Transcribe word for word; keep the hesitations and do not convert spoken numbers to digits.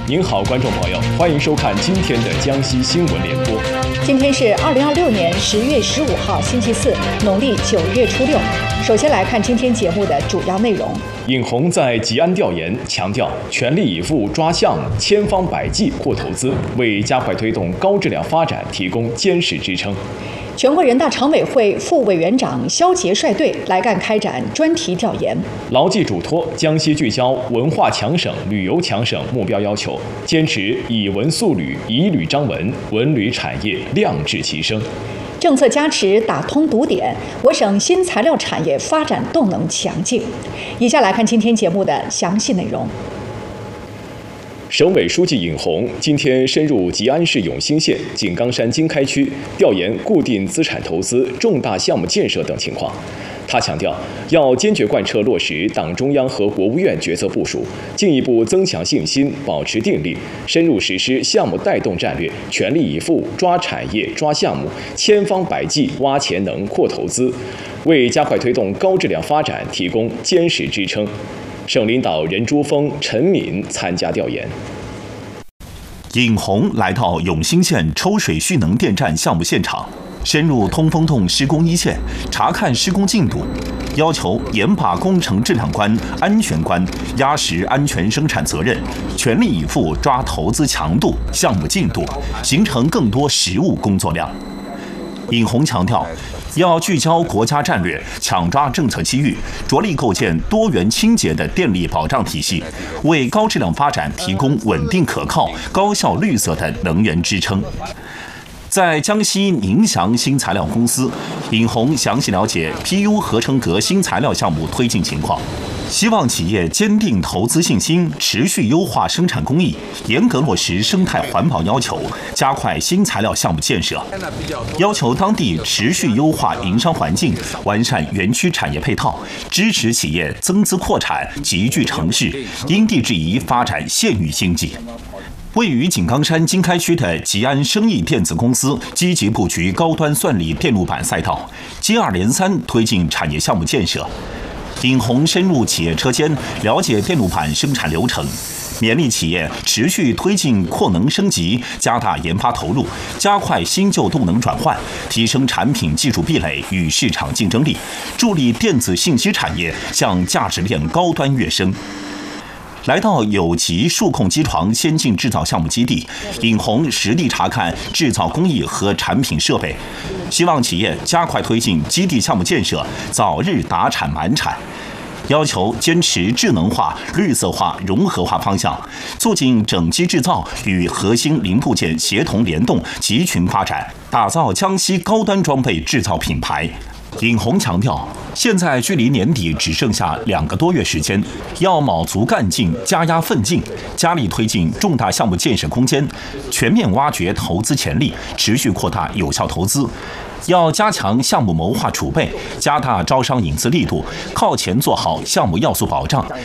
您好，观众朋友，欢迎收看今天的江西新闻联播。 今天是二零二六年十月十五号，星期四，农历九月初六。首先来看今天节目的主要内容。 尹红在吉安调研强调，全力以赴抓项目，千方百计扩投资，为加快推动高质量发展提供坚实支撑。 全国人大常委会副委员长肖捷率队来赣开展专题调研， 牢记嘱托，江西聚焦文化强省、旅游强省目标要求，坚持以文塑旅、以旅张文，文旅产业亮质齐升。 政策加持打通堵点，我省新材料产业发展动能强劲。以下来看今天节目的详细内容。 省委书记尹红今天深入吉安市永兴县井冈山经开区调研固定资产投资、重大项目建设等情况。他强调，要坚决贯彻落实党中央和国务院决策部署，进一步增强信心，保持定力，深入实施项目带动战略，全力以赴抓产业、抓项目，千方百计挖潜能、扩投资，为加快推动高质量发展提供坚实支撑。省领导任珠峰、陈敏参加调研。 尹红来到永兴县抽水蓄能电站项目现场，深入通风洞施工一线，查看施工进度，要求严把工程质量关、安全关，压实安全生产责任，全力以赴抓投资强度、项目进度，形成更多实务工作量。尹红强调，要聚焦国家战略，抢抓政策机遇，着力构建多元清洁的电力保障体系，为高质量发展提供稳定可靠、高效绿色的能源支撑。在江西宁祥新材料公司，尹红详细了解 P U 合成革新材料项目推进情况，希望企业坚定投资信心，持续优化生产工艺，严格落实生态环保要求，加快新材料项目建设。要求当地持续优化营商环境，完善园区产业配套，支持企业增资扩产，集聚城市，因地制宜发展县域经济。位于井冈山经开区的吉安生意电子公司积极布局高端算力电路板赛道，接二连三推进产业项目建设。尹红深入企业车间，了解电路板生产流程，勉励企业持续推进扩能升级，加大研发投入，加快新旧动能转换，提升产品技术壁垒与市场竞争力，助力电子信息产业向价值链高端跃升。来到有极数控机床先进制造项目基地，尹红实地查看制造工艺和产品设备，希望企业加快推进基地项目建设，早日达产满产。要求坚持智能化、绿色化、融合化方向，促进整机制造与核心零部件协同联动、集群发展，打造江西高端装备制造品牌。尹红强调，现在距离年底只剩下两个多月时间，要卯足干劲、加压奋进，加力推进重大项目建设攻坚，全面挖掘投资潜力，持续扩大有效投资。要加强项目谋划储备，加大招商引资力度，靠前做好项目要素保障，